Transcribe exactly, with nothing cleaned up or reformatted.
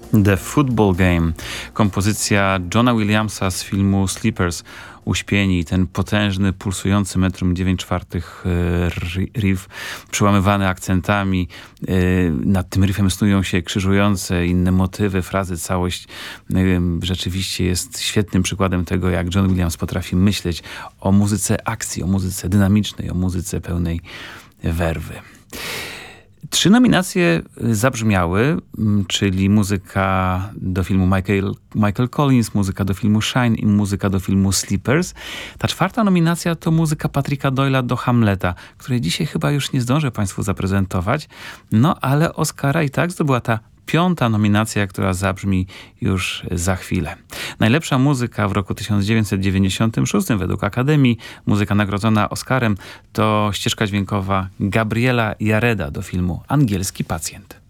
The Football Game, kompozycja Johna Williamsa z filmu Sleepers. Uśpieni, ten potężny, pulsujący metrum dziewięć czwartych riff, przełamywany akcentami. Nad tym riffem snują się krzyżujące inne motywy, frazy. Całość rzeczywiście jest świetnym przykładem tego, jak John Williams potrafi myśleć o muzyce akcji, o muzyce dynamicznej, o muzyce pełnej werwy. Trzy nominacje zabrzmiały, czyli muzyka do filmu Michael, Michael Collins, muzyka do filmu Shine i muzyka do filmu Sleepers. Ta czwarta nominacja to muzyka Patricka Doyle'a do Hamleta, której dzisiaj chyba już nie zdążę Państwu zaprezentować, no ale Oscara i tak zdobyła ta piąta nominacja, która zabrzmi już za chwilę. Najlepsza muzyka w roku tysiąc dziewięćset dziewięćdziesiątym szóstym według Akademii, muzyka nagrodzona Oscarem, to ścieżka dźwiękowa Gabriela Jareda do filmu Angielski pacjent.